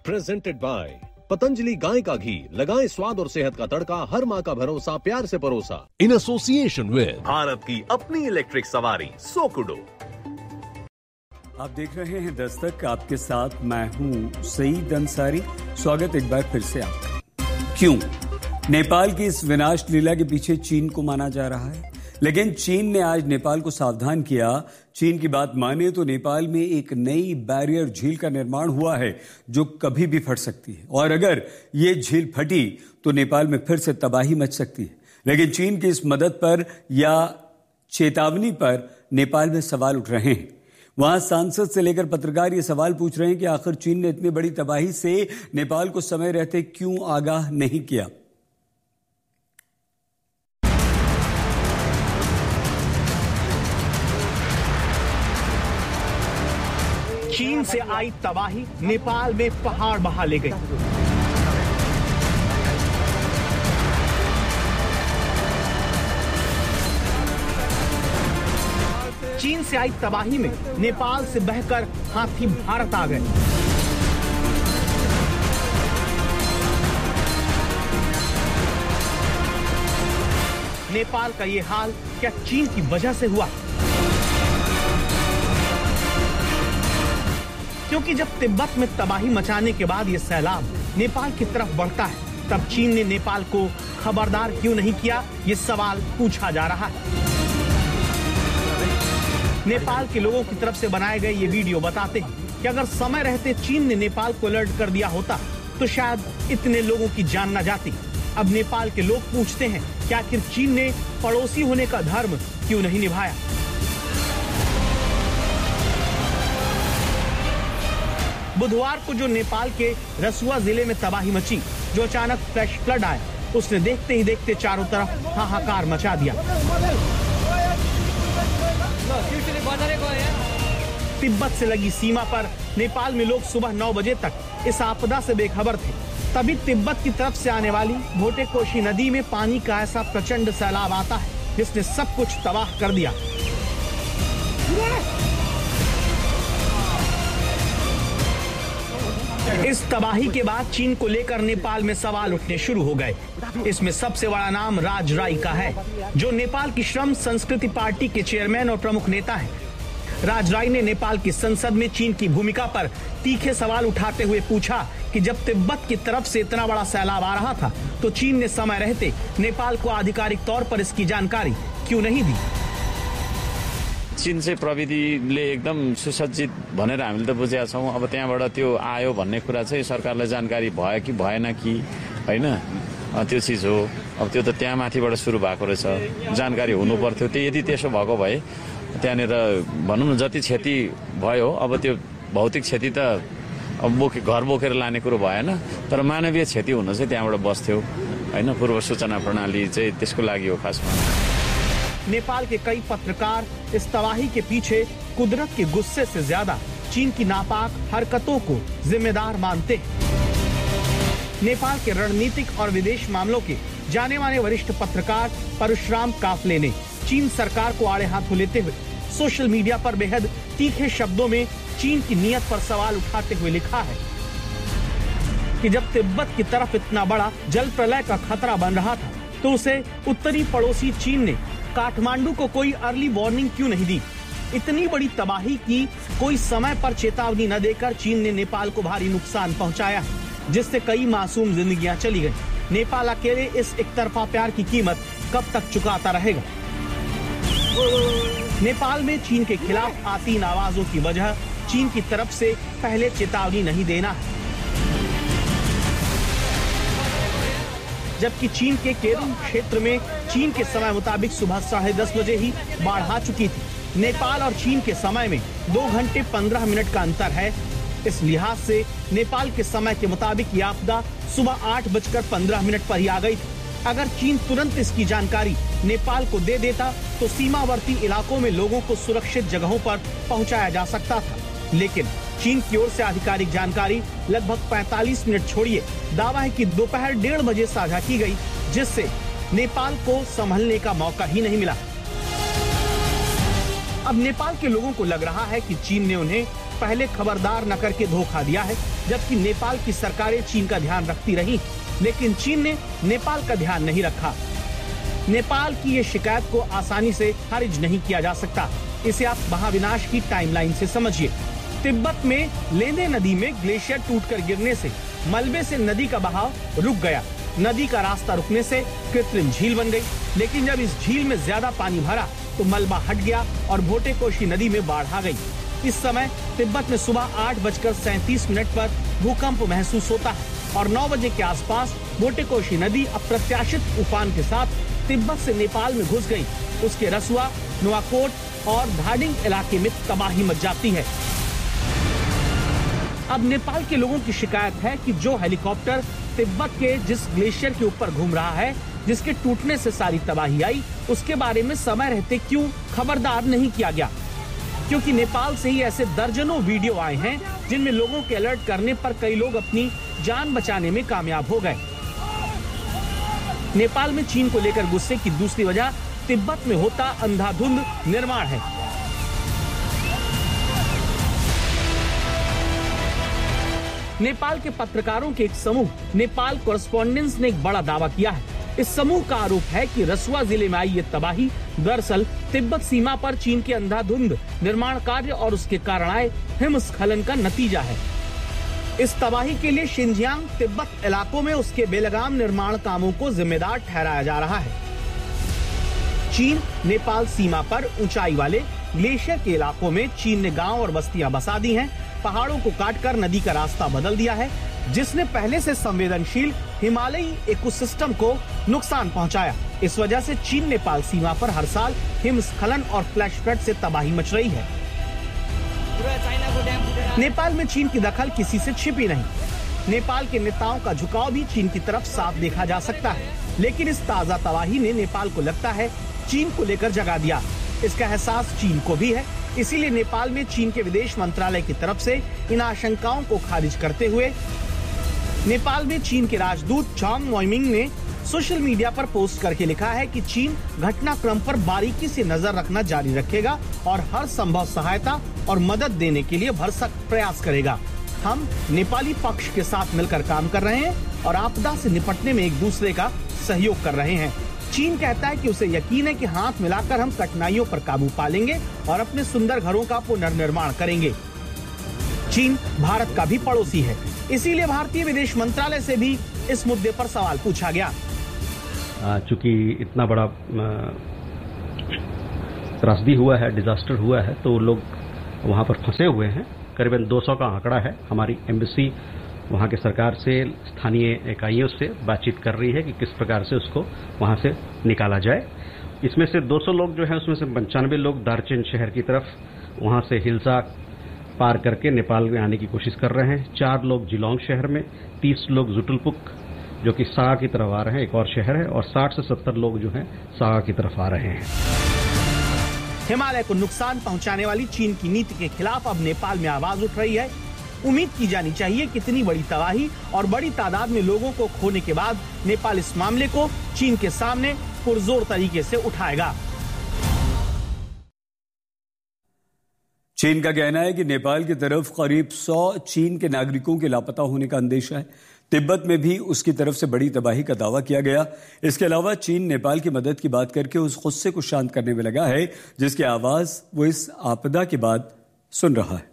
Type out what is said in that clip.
Presented by Patanjali गाय का घी, लगाएं स्वाद और सेहत का तड़का, हर माँ का भरोसा, प्यार से परोसा। इन एसोसिएशन विद भारत की अपनी इलेक्ट्रिक सवारी सोकुडो। आप देख रहे हैं दस्तक, आपके साथ मैं हूं सईद अंसारी। स्वागत एक बार फिर से आपका। क्यों नेपाल की इस विनाश लीला के पीछे चीन को माना जा रहा है, लेकिन चीन ने आज नेपाल को सावधान किया। चीन की बात माने तो नेपाल में एक नई बैरियर झील का निर्माण हुआ है जो कभी भी फट सकती है, और अगर ये झील फटी तो नेपाल में फिर से तबाही मच सकती है। लेकिन चीन की इस मदद पर या चेतावनी पर नेपाल में सवाल उठ रहे हैं। वहां सांसद से लेकर पत्रकार ये सवाल पूछ रहे हैं कि आखिर चीन ने इतनी बड़ी तबाही से नेपाल को समय रहते क्यों आगाह नहीं किया। चीन से आई तबाही नेपाल में पहाड़ बहा ले गई। चीन से आई तबाही में नेपाल से बहकर हाथी भारत आ गए। नेपाल का ये हाल क्या चीन की वजह से हुआ? क्योंकि जब तिब्बत में तबाही मचाने के बाद ये सैलाब नेपाल की तरफ बढ़ता है, तब चीन ने नेपाल को खबरदार क्यों नहीं किया, ये सवाल पूछा जा रहा है। नेपाल के लोगों की तरफ से बनाए गए ये वीडियो बताते हैं कि अगर समय रहते चीन ने नेपाल को अलर्ट कर दिया होता तो शायद इतने लोगों की जान न जाती। अब नेपाल के लोग पूछते हैं कि आखिर चीन ने पड़ोसी होने का धर्म क्यों नहीं निभाया। बुधवार को जो नेपाल के रसुआ जिले में तबाही मची, जो अचानक फ्लैश फ्लड आया, उसने देखते ही देखते चारों तरफ हाहाकार मचा दिया। तिब्बत से लगी सीमा पर नेपाल में लोग सुबह 9 बजे तक इस आपदा से बेखबर थे। तभी तिब्बत की तरफ से आने वाली भोटेकोशी नदी में पानी का ऐसा प्रचंड सैलाब आता है जिसने सब कुछ तबाह कर दिया। इस तबाही के बाद चीन को लेकर नेपाल में सवाल उठने शुरू हो गए। इसमें सबसे बड़ा नाम राज राई का है, जो नेपाल की श्रम संस्कृति पार्टी के चेयरमैन और प्रमुख नेता हैं। राज राई ने नेपाल की संसद में चीन की भूमिका पर तीखे सवाल उठाते हुए पूछा कि जब तिब्बत की तरफ से इतना बड़ा सैलाब आ रहा था तो चीन ने समय रहते नेपाल को आधिकारिक तौर पर इसकी जानकारी क्यों नहीं दी। चीन चाहिँ प्रविधिले एकदम सुसज्जित भनेर हामीले त बुझेका छौँ। अब त्यहाँबाट त्यो आयो भन्ने कुरा चाहिँ सरकारलाई जानकारी भयो कि भएन कि होइन, त्यो चिज हो। अब त्यो त त्यहाँ माथिबाट सुरु भएको रहेछ, जानकारी हुनु पर्थ्यो। यदि त्यसो भएको भए त्यहाँनिर भनौँ न जति क्षति भयो, अब त्यो भौतिक क्षति त अब घर बोकेर लाने कुरो भएन, तर मानवीय क्षति हुन चाहिँ त्यहाँबाट बस्थ्यो होइन। पूर्व सूचना प्रणाली चाहिँ त्यसको लागि हो खासमा। नेपाल के कई पत्रकार इस तबाही के पीछे कुदरत के गुस्से से ज्यादा चीन की नापाक हरकतों को जिम्मेदार मानते हैं। नेपाल के रणनीतिक और विदेश मामलों के जाने माने वरिष्ठ पत्रकार परशुराम काफले ने चीन सरकार को आड़े हाथों लेते हुए सोशल मीडिया पर बेहद तीखे शब्दों में चीन की नीयत पर सवाल उठाते हुए लिखा है कि जब तिब्बत की तरफ इतना बड़ा जल प्रलय का खतरा बन रहा था तो उसे उत्तरी पड़ोसी चीन ने काठमांडू को कोई अर्ली वार्निंग क्यों नहीं दी। इतनी बड़ी तबाही की कोई समय पर चेतावनी न देकर चीन ने नेपाल को भारी नुकसान पहुंचाया, जिससे कई मासूम जिंदगियां चली गईं। नेपाल अकेले इस एकतरफा प्यार की कीमत कब तक चुकाता रहेगा? नेपाल में चीन के खिलाफ आती इन आवाजों की वजह चीन की तरफ से पहले चेतावनी नहीं देना है। जबकि चीन के केरुंग क्षेत्र में चीन के समय मुताबिक सुबह 10:30 बजे ही बाढ़ आ चुकी थी। नेपाल और चीन के समय में 2 घंटे 15 मिनट का अंतर है। इस लिहाज से नेपाल के समय के मुताबिक यह आपदा सुबह 8:15 पर ही आ गई थी। अगर चीन तुरंत इसकी जानकारी नेपाल को दे देता तो सीमावर्ती इलाकों में लोगों को सुरक्षित जगहों पर पहुंचाया जा सकता था, लेकिन चीन की ओर से आधिकारिक जानकारी लगभग 45 मिनट छोड़िए, दावा है कि दोपहर 1:30 बजे साझा की गई, जिससे नेपाल को संभलने का मौका ही नहीं मिला। अब नेपाल के लोगों को लग रहा है कि चीन ने उन्हें पहले खबरदार न करके धोखा दिया है, जबकि नेपाल की सरकारें चीन का ध्यान रखती रही, लेकिन चीन ने नेपाल का ध्यान नहीं रखा। नेपाल की ये शिकायत को आसानी से खारिज नहीं किया जा सकता। इसे आप महाविनाश की टाइमलाइन से समझिए। तिब्बत में लेदे नदी में ग्लेशियर टूटकर गिरने से मलबे से नदी का बहाव रुक गया। नदी का रास्ता रुकने से कृत्रिम झील बन गई, लेकिन जब इस झील में ज्यादा पानी भरा तो मलबा हट गया और भोटेकोशी नदी में बाढ़ आ गई। इस समय तिब्बत में सुबह 8:37 पर भूकंप महसूस होता है और 9 बजे के आसपास भोटेकोशी नदी अप्रत्याशित उफान के साथ तिब्बत से नेपाल में घुस गई। उसके रसुआ, नुआकोट और धाडिंग इलाके में तबाही मच जाती है। अब नेपाल के लोगों की शिकायत है कि जो हेलीकॉप्टर तिब्बत के जिस ग्लेशियर के ऊपर घूम रहा है, जिसके टूटने से सारी तबाही आई, उसके बारे में समय रहते क्यों खबरदार नहीं किया गया? क्योंकि नेपाल से ही ऐसे दर्जनों वीडियो आए हैं जिनमें लोगों के अलर्ट करने पर कई लोग अपनी जान बचाने में कामयाब हो गए। नेपाल में चीन को लेकर गुस्से की दूसरी वजह तिब्बत में होता अंधाधुंध निर्माण है। नेपाल के पत्रकारों के एक समूह नेपाल कॉरेस्पॉन्डेंस ने एक बड़ा दावा किया है। इस समूह का आरोप है कि रसुआ जिले में आई ये तबाही दरअसल तिब्बत सीमा पर चीन के अंधाधुंध निर्माण कार्य और उसके कारण आए हिमस्खलन का नतीजा है। इस तबाही के लिए शिनजियांग तिब्बत इलाकों में उसके बेलगाम निर्माण कामों को जिम्मेदार ठहराया जा रहा है। चीन नेपाल सीमा पर ऊंचाई वाले ग्लेशियर के इलाकों में चीन ने गांव और बस्तियां बसा दी हैं। पहाड़ों को काटकर नदी का रास्ता बदल दिया है, जिसने पहले से संवेदनशील हिमालयी इकोसिस्टम को नुकसान पहुंचाया। इस वजह से चीन नेपाल सीमा पर हर साल हिमस्खलन और फ्लैश फ्लड से तबाही मच रही है। नेपाल में चीन की दखल किसी से छिपी नहीं। नेपाल के नेताओं का झुकाव भी चीन की तरफ साफ देखा जा सकता है, लेकिन इस ताजा तबाही ने नेपाल को लगता है चीन को लेकर जगा दिया। इसका एहसास चीन को भी है, इसीलिए नेपाल में चीन के विदेश मंत्रालय की तरफ से इन आशंकाओं को खारिज करते हुए नेपाल में चीन के राजदूत चांग मोइमिंग ने सोशल मीडिया पर पोस्ट करके लिखा है कि चीन घटनाक्रम पर बारीकी से नजर रखना जारी रखेगा और हर संभव सहायता और मदद देने के लिए भरसक प्रयास करेगा। हम नेपाली पक्ष के साथ मिलकर काम कर रहे हैं और आपदा से निपटने में एक दूसरे का सहयोग कर रहे हैं। चीन कहता है कि उसे यकीन है कि हाथ मिलाकर हम कठिनाइयों पर काबू पा लेंगे और अपने सुंदर घरों का पुनर्निर्माण करेंगे। चीन भारत का भी पड़ोसी है, इसीलिए भारतीय विदेश मंत्रालय से भी इस मुद्दे पर सवाल पूछा गया। चूंकि इतना बड़ा त्रासदी हुआ है, डिजास्टर हुआ है, तो लोग वहां पर फंसे हुए हैं। करीबन 200 का आंकड़ा है। हमारी एम्बेसी वहां के सरकार से, स्थानीय इकाइयों से बातचीत कर रही है कि किस प्रकार से उसको वहां से निकाला जाए। इसमें से 200 लोग जो है, उसमें से 95 लोग दार्चेन शहर की तरफ वहां से हिल्सा पार करके नेपाल में आने की कोशिश कर रहे हैं। 4 लोग जिलोंग शहर में, 30 लोग जुटुलपुक जो कि सागा की तरफ आ रहे हैं, एक और शहर है, और 60 से 70 लोग जो हैं सागा की तरफ आ रहे हैं। हिमालय को नुकसान पहुंचाने वाली चीन की नीति के खिलाफ अब नेपाल में आवाज उठ रही है। उम्मीद की जानी चाहिए कि इतनी बड़ी तबाही और बड़ी तादाद में लोगों को खोने के बाद नेपाल इस मामले को चीन के सामने पुरजोर तरीके से उठाएगा। चीन का कहना है कि नेपाल की तरफ करीब 100 चीन के नागरिकों के लापता होने का अंदेशा है। तिब्बत में भी उसकी तरफ से बड़ी तबाही का दावा किया गया। इसके अलावा चीन नेपाल की मदद की बात करके उस गुस्से को शांत करने में लगा है, जिसकी आवाज वो इस आपदा के बाद सुन रहा है।